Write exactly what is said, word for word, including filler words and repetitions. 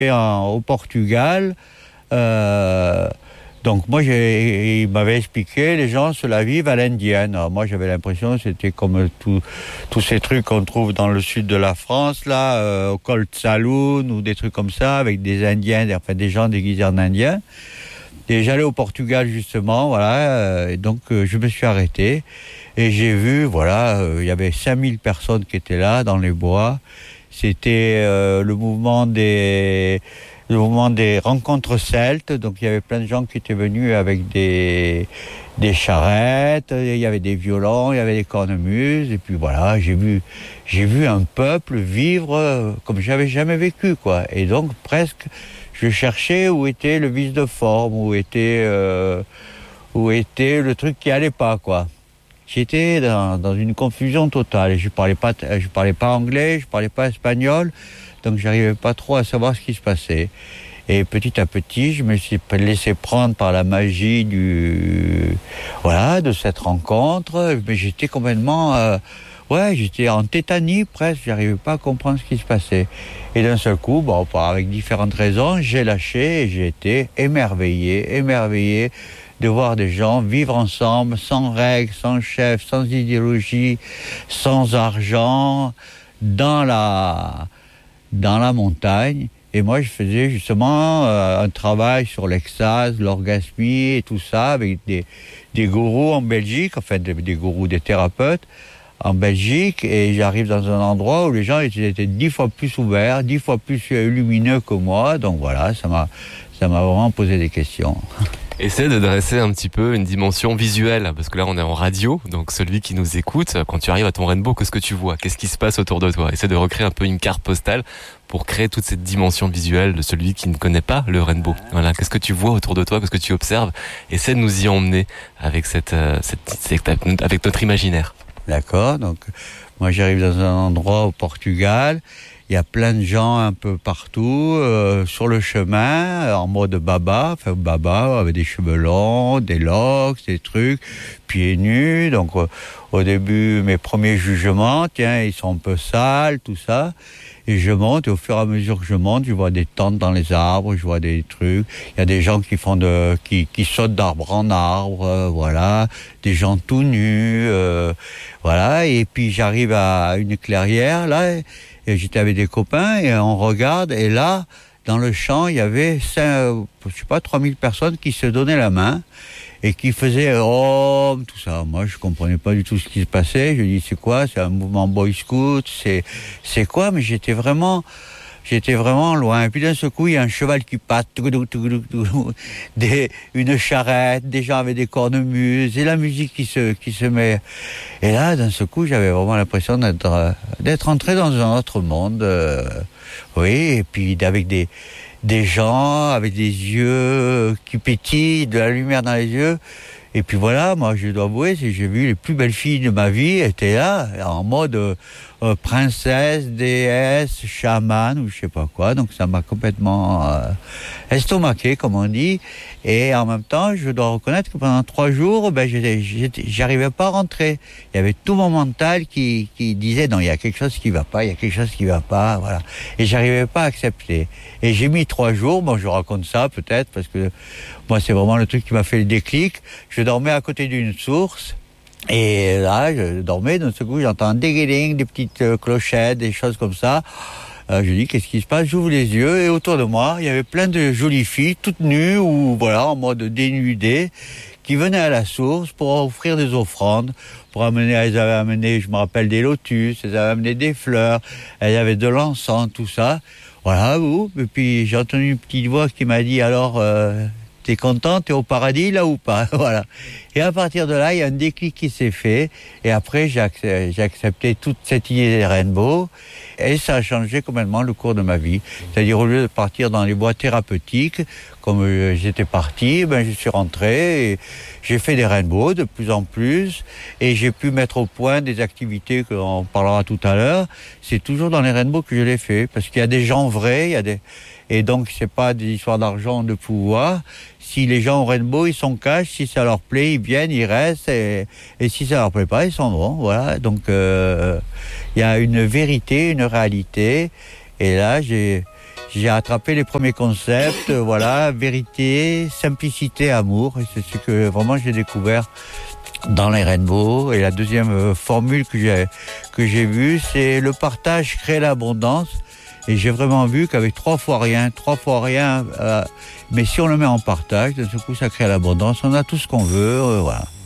Et en, au Portugal, euh, donc moi, j'ai, il m'avait expliqué, les gens se la vivent à l'indienne. Alors moi, j'avais l'impression que c'était comme tout, tous ces trucs qu'on trouve dans le sud de la France, là, euh, au Cold Saloon, ou des trucs comme ça, avec des Indiens, enfin des gens déguisés en Indiens. Et j'allais au Portugal, justement, voilà, euh, et donc euh, je me suis arrêté, et j'ai vu, voilà, euh, il y avait cinq mille personnes qui étaient là, dans les bois. C'était euh, le mouvement des... le moment des rencontres celtes, donc il y avait plein de gens qui étaient venus avec des, des charrettes, il y avait des violons, il y avait des cornemuses, et puis voilà, j'ai vu, j'ai vu un peuple vivre comme j'avais jamais vécu, quoi. Et donc presque, je cherchais où était le vice de forme, où était, euh, où était le truc qui allait pas, quoi. J'étais dans, dans une confusion totale. Je parlais pas, je parlais pas anglais, je parlais pas espagnol. Donc j'arrivais pas trop à savoir ce qui se passait. Et petit à petit, je me suis laissé prendre par la magie du, voilà, de cette rencontre. Mais j'étais complètement, euh, ouais, j'étais en tétanie presque. J'arrivais pas à comprendre ce qui se passait. Et d'un seul coup, bon, avec différentes raisons, j'ai lâché et j'ai été émerveillé, émerveillé de voir des gens vivre ensemble, sans règles, sans chef, sans idéologie, sans argent, dans la dans la montagne. Et moi, je faisais justement euh, un travail sur l'extase, l'orgasmie et tout ça, avec des, des gourous en Belgique, enfin des, des gourous, des thérapeutes en Belgique. Et j'arrive dans un endroit où les gens étaient, étaient dix fois plus ouverts, dix fois plus lumineux que moi. Donc voilà, ça m'a, ça m'a vraiment posé des questions. Essaie de dresser un petit peu une dimension visuelle, parce que là on est en radio, donc celui qui nous écoute, quand tu arrives à ton rainbow, qu'est-ce que tu vois? Qu'est-ce qui se passe autour de toi? Essaie de recréer un peu une carte postale pour créer toute cette dimension visuelle de celui qui ne connaît pas le rainbow. Voilà, qu'est-ce que tu vois autour de toi? Qu'est-ce que tu observes? Essaie de nous y emmener avec cette, euh, cette, cette avec notre imaginaire. D'accord, donc moi j'arrive dans un endroit au Portugal. Il y a plein de gens un peu partout, euh, sur le chemin, en mode baba, enfin baba, avec des cheveux longs, des locks, des trucs, pieds nus. Donc euh, au début, mes premiers jugements, tiens, ils sont un peu sales, tout ça. Et je monte, et au fur et à mesure que je monte, je vois des tentes dans les arbres, je vois des trucs. Il y a des gens qui font de, qui, qui sautent d'arbre en arbre, euh, voilà. Des gens tout nus, euh, voilà. Et puis j'arrive à une clairière, là, et, et j'étais avec des copains, et on regarde, et là, dans le champ, il y avait cinq, je sais pas, trois mille personnes qui se donnaient la main et qui faisaient oh tout ça. Moi, je comprenais pas du tout ce qui se passait. Je dis c'est quoi? C'est un mouvement Boy Scout? C'est c'est quoi? Mais j'étais vraiment j'étais vraiment loin. Et puis d'un seul coup, il y a un cheval qui passe, des une charrette, des gens avec des cornemuses et la musique qui se qui se met. Et là, d'un seul coup, j'avais vraiment l'impression d'être d'être entré dans un autre monde. Euh, oui, et puis avec des des gens avec des yeux qui pétillent, de la lumière dans les yeux. Et puis voilà, moi je dois avouer, si j'ai vu les plus belles filles de ma vie étaient là, en mode euh, euh, princesse, déesse, chamane ou je sais pas quoi. Donc ça m'a complètement euh, estomaqué, comme on dit. Et en même temps, je dois reconnaître que pendant trois jours, ben j'étais, j'étais, j'arrivais pas à rentrer. Il y avait tout mon mental qui, qui disait non, il y a quelque chose qui va pas, il y a quelque chose qui va pas, voilà. Et j'arrivais pas à accepter. Et j'ai mis trois jours. Bon, je raconte ça peut-être parce que moi c'est vraiment le truc qui m'a fait le déclic. Je dormais à côté d'une source. Et là, je dormais, d'un seul coup, j'entends un déguiling, des petites euh, clochettes, des choses comme ça. Euh, je dis, qu'est-ce qui se passe? J'ouvre les yeux et autour de moi, il y avait plein de jolies filles, toutes nues ou voilà, en mode dénudé, qui venaient à la source pour offrir des offrandes, pour amener, elles avaient amené, je me rappelle, des lotus, elles avaient amené des fleurs, elles avaient de l'encens, tout ça. Voilà, ou, et puis j'ai entendu une petite voix qui m'a dit, alors, euh, t'es content, t'es au paradis là ou pas? Voilà. Et à partir de là, il y a un déclic qui s'est fait. Et après, j'ai accepté, j'ai accepté toute cette idée des rainbows. Et ça a changé complètement le cours de ma vie. C'est-à-dire, au lieu de partir dans les bois thérapeutiques, comme j'étais parti, ben, je suis rentré et j'ai fait des rainbows de plus en plus. Et j'ai pu mettre au point des activités qu'on parlera tout à l'heure. C'est toujours dans les rainbows que je les fais. Parce qu'il y a des gens vrais, il y a des... Et donc, c'est pas des histoires d'argent, de pouvoir. Si les gens au rainbow, ils sont cash, si ça leur plaît, ils viennent, ils restent, et, et si ça leur plaît pas, ils s'en vont, voilà. Donc, il euh, y a une vérité, une réalité, et là, j'ai, j'ai attrapé les premiers concepts, euh, voilà, vérité, simplicité, amour, et c'est ce que vraiment j'ai découvert dans les Rainbow. Et la deuxième euh, formule que j'ai que j'ai vue, c'est le partage crée l'abondance. Et j'ai vraiment vu qu'avec trois fois rien, trois fois rien, euh, mais si on le met en partage, d'un seul coup ça crée l'abondance, on a tout ce qu'on veut, euh, voilà.